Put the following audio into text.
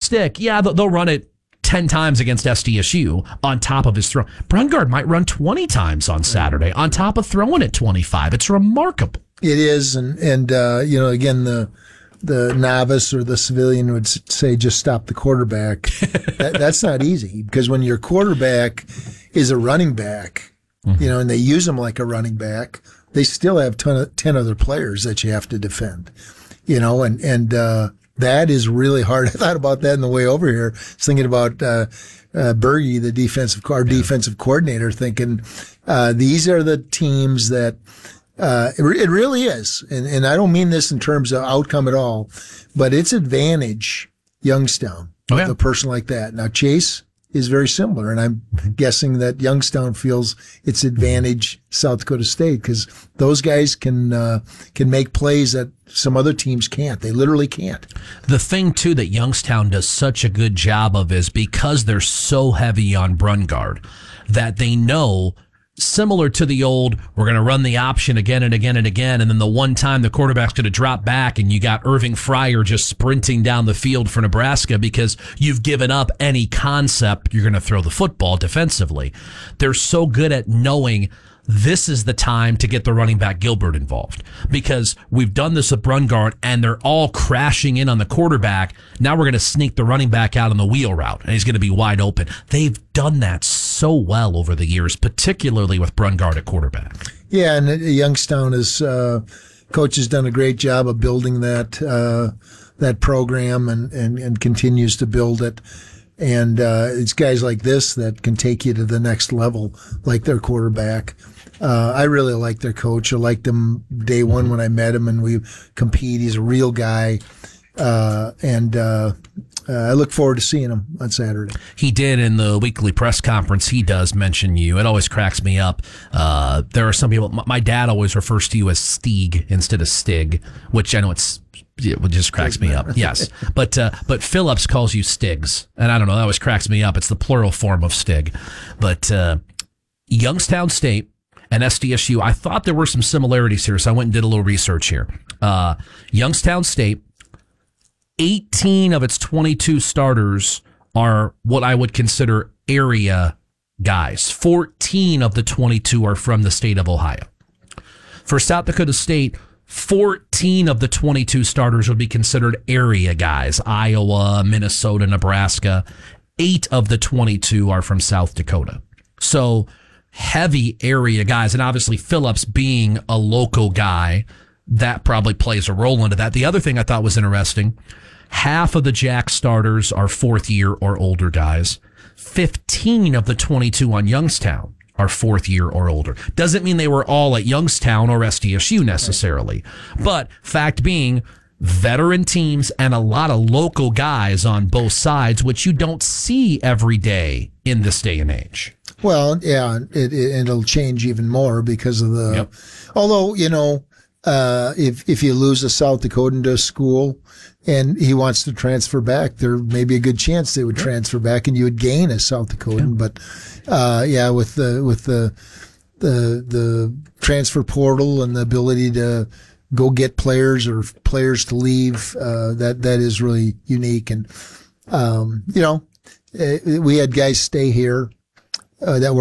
stick, yeah, they'll run it 10 times against SDSU on top of his throw. Brungard might run 20 times on Saturday on top of throwing it 25. It's remarkable. It is, and again, the novice or the civilian would say, just stop the quarterback. That's not easy, because when your quarterback is a running back, and they use him like a running back, they still have 10 other players that you have to defend, and that is really hard. I thought about that on the way over here. I was thinking about Berge, the defensive coordinator, thinking these are the teams that it really is. And I don't mean this in terms of outcome at all, but it's advantage Youngstown with a person like that. Now, Chase is very similar, and I'm guessing that Youngstown feels it's advantage South Dakota State, because those guys can make plays that some other teams can't. They literally can't. The thing, too, that Youngstown does such a good job of is because they're so heavy on Brungard that they know, similar to the old, we're going to run the option again and again and again, and then the one time the quarterback's going to drop back and you got Irving Fryer just sprinting down the field for Nebraska because you've given up any concept you're going to throw the football defensively. They're so good at knowing this is the time to get the running back Gilbert involved, because we've done this with Brungard and they're all crashing in on the quarterback. Now we're going to sneak the running back out on the wheel route and he's going to be wide open. They've done that so well over the years, particularly with Brungard at quarterback. Yeah, and Youngstown coach has done a great job of building that program and continues to build it. And it's guys like this that can take you to the next level, like their quarterback. I really like their coach. I liked him day one when I met him, and we compete. He's a real guy. And I look forward to seeing him on Saturday. He did in the weekly press conference. He does mention you. It always cracks me up. There are some people, my dad always refers to you as Stieg instead of Stig, which I know it just cracks me up. Yes. But Phillips calls you Stigs. And I don't know, that always cracks me up. It's the plural form of Stig. But Youngstown State and SDSU, I thought there were some similarities here, so I went and did a little research here. Youngstown State, 18 of its 22 starters are what I would consider area guys. 14 of the 22 are from the state of Ohio. For South Dakota State, 14 of the 22 starters would be considered area guys. Iowa, Minnesota, Nebraska. 8 of the 22 are from South Dakota. So heavy area guys. And obviously Phillips being a local guy, that probably plays a role into that. The other thing I thought was interesting, half of the Jack starters are 4th year or older guys. 15 of the 22 on Youngstown are 4th year or older. Doesn't mean they were all at Youngstown or SDSU necessarily. But fact being, veteran teams and a lot of local guys on both sides, which you don't see every day in this day and age. Well, yeah, it'll change even more because of the, although, if you lose a South Dakotan to a school and he wants to transfer back, there may be a good chance they would transfer back and you would gain a South Dakotan. But, with the transfer portal and the ability to go get players or players to leave, that is really unique. And, we had guys stay here, that were